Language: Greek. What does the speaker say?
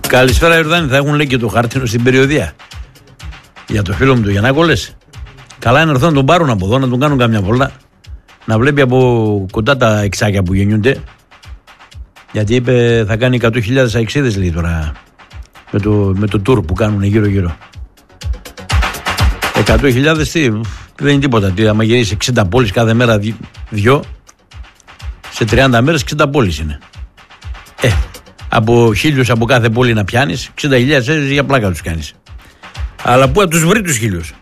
Καλησπέρα Ιορδάνη, θα έχουν λέει και το χάρτινο στην περιοδία. Για το φίλο μου του Γιαννάκο λες. Καλά είναι να τον πάρουν από εδώ, να τον κάνουν καμιά βόλτα. Να βλέπει από κοντά τα εξάκια που γεννιούνται. Γιατί είπε θα κάνει 100.000 αεξίδες λέει τώρα. Με το tour που κάνουν γύρω γύρω. 100.000 τι, δεν είναι τίποτα. Τι, άμα γυρίσει 60 πόλεις κάθε μέρα δυο, σε 30 μέρες 60 πόλεις είναι. Από 1.000 από κάθε πόλη να πιάνεις, 60.000 για πλάκα τους κάνεις. Αλλά πού θα τους βρει τους 1.000.